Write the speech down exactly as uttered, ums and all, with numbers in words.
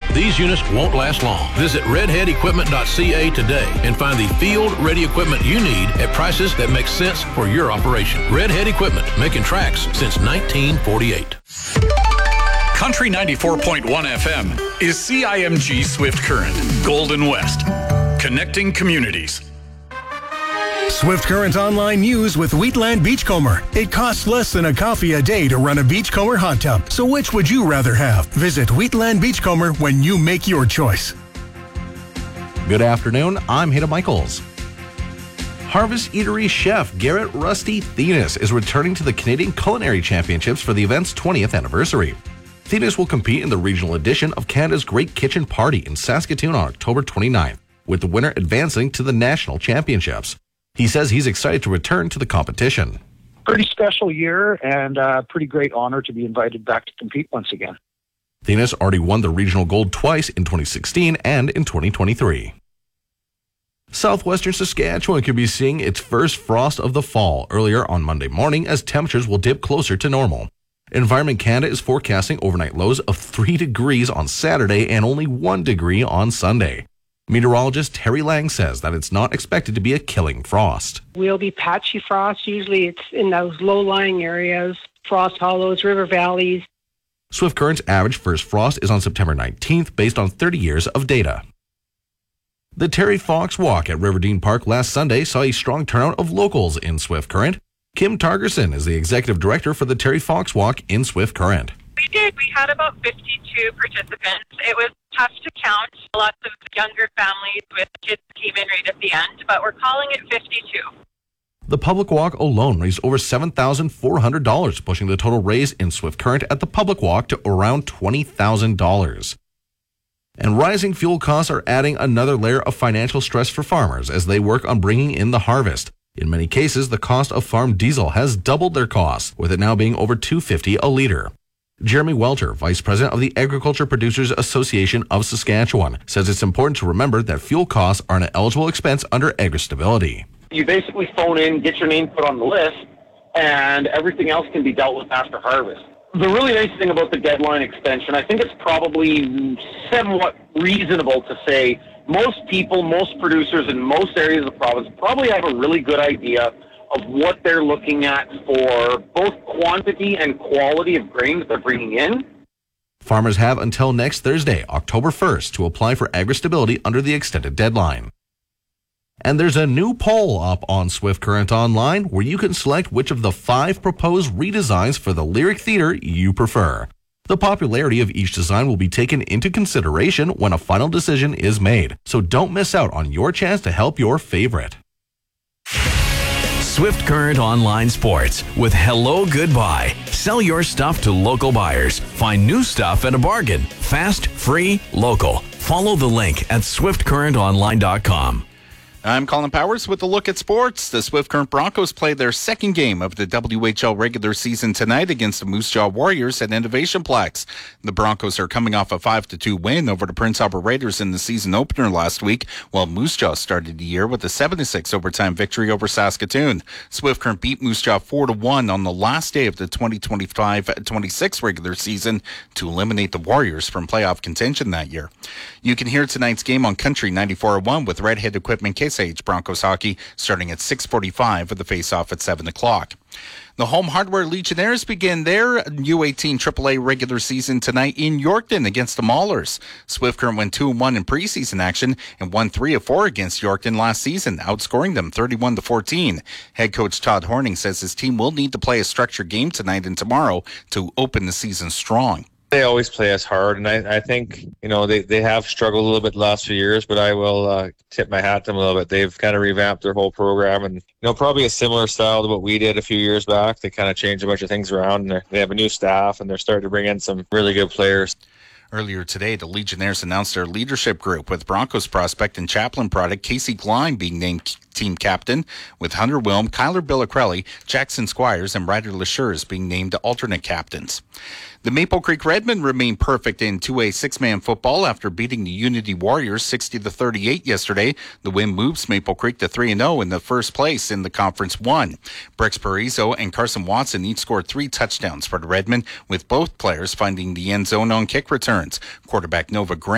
These units won't last long. Visit redhead equipment dot c a today and find the field-ready equipment you need at prices that make sense for your operation. Redhead Equipment, making tracks since nineteen forty-eight. Country ninety-four point one F M is C I M G Swift Current, Golden West, connecting communities. Swift Current Online News with Wheatland Beachcomber. It costs less than a coffee a day to run a Beachcomber hot tub. So which would you rather have? Visit Wheatland Beachcomber when you make your choice. Good afternoon, I'm Hayden Michaels. Harvest Eatery chef Garrett Rusty Thienes is returning to the Canadian Culinary Championships for the event's twentieth anniversary. Thienes will compete in the regional edition of Canada's Great Kitchen Party in Saskatoon on October twenty-ninth, with the winner advancing to the national championships. He says he's excited to return to the competition. Pretty special year and a pretty great honor to be invited back to compete once again. Thienes already won the regional gold twice in twenty sixteen and in twenty twenty-three. Southwestern Saskatchewan could be seeing its first frost of the fall earlier on Monday morning as temperatures will dip closer to normal. Environment Canada is forecasting overnight lows of three degrees on Saturday and only one degree on Sunday. Meteorologist Terry Lang says that it's not expected to be a killing frost. Will be patchy frost. Usually it's in those low-lying areas, frost hollows, river valleys. Swift Current's average first frost is on September nineteenth based on thirty years of data. The Terry Fox Walk at Riverdene Park last Sunday saw a strong turnout of locals in Swift Current. Kim Targerson is the executive director for the Terry Fox Walk in Swift Current. We did. We had about fifty-two participants. It was tough to count. Lots of younger families with kids came in right at the end, but we're calling it fifty-two. The public walk alone raised over seven thousand four hundred dollars, pushing the total raise in Swift Current at the public walk to around twenty thousand dollars. And rising fuel costs are adding another layer of financial stress for farmers as they work on bringing in the harvest. In many cases, the cost of farm diesel has doubled their costs, with it now being over two dollars and fifty cents a litre. Jeremy Welter, Vice President of the Agriculture Producers Association of Saskatchewan, says it's important to remember that fuel costs are an eligible expense under AgriStability. You basically phone in, get your name put on the list, and everything else can be dealt with after harvest. The really nice thing about the deadline extension, I think it's probably somewhat reasonable to say most people, most producers in most areas of the province probably have a really good idea of what they're looking at for both quantity and quality of grain that they're bringing in. Farmers have until next Thursday, October first, to apply for AgriStability under the extended deadline. And there's a new poll up on Swift Current Online where you can select which of the five proposed redesigns for the Lyric Theatre you prefer. The popularity of each design will be taken into consideration when a final decision is made, so don't miss out on your chance to help your favorite. Swift Current Online Sports with Hello Goodbye. Sell your stuff to local buyers. Find new stuff at a bargain. Fast, free, local. Follow the link at swift current online dot com. I'm Colin Powers with a look at sports. The Swift Current Broncos played their second game of the W H L regular season tonight against the Moose Jaw Warriors at Innovationplex. The Broncos are coming off a five to two win over the Prince Albert Raiders in the season opener last week, while Moose Jaw started the year with a seven to six overtime victory over Saskatoon. Swift Current beat Moose Jaw four to one on the last day of the twenty twenty-five twenty-six regular season to eliminate the Warriors from playoff contention that year. You can hear tonight's game on Country ninety-four point one with Redhead Equipment Case Age Broncos hockey starting at six forty-five with the face-off at seven o'clock. The Home Hardware Legionnaires begin their U eighteen triple A regular season tonight in Yorkton against the Maulers. Swift Current went two and one in preseason action and won three of four against Yorkton last season, outscoring them thirty-one to fourteen. Head coach Todd Horning says his team will need to play a structured game tonight and tomorrow to open the season strong. They always play us hard, and I, I think, you know, they, they have struggled a little bit the last few years, but I will uh, tip my hat to them a little bit. They've kind of revamped their whole program, and, you know, probably a similar style to what we did a few years back. They kind of changed a bunch of things around, and they have a new staff, and they're starting to bring in some really good players. Earlier today, the Legionnaires announced their leadership group with Broncos prospect and chaplain product Casey Klein being named team captain, with Hunter Wilm, Kyler Billacrelli, Jackson Squires, and Ryder Lashures being named alternate captains. The Maple Creek Redmen remain perfect in two A six-man football after beating the Unity Warriors sixty to thirty-eight yesterday. The win moves Maple Creek to three and oh in the first place in the Conference one. Brix Parizo and Carson Watson each scored three touchdowns for the Redmen, with both players finding the end zone on kick returns. Quarterback Nova Grant